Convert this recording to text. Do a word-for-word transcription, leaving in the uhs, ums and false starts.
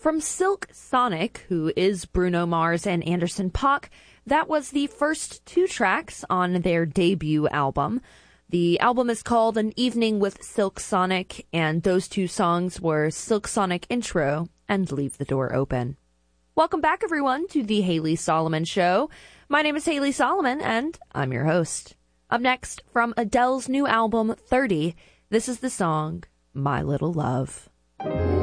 From Silk Sonic, who is Bruno Mars and Anderson .Paak, that was the first two tracks on their debut album. The album is called An Evening with Silk Sonic, and those two songs were Silk Sonic Intro and Leave the Door Open. Welcome back, everyone, to the Haley Solomon Show. My name is Haley Solomon, and I'm your host. Up next, from Adele's new album, thirty, this is the song, My Little Love.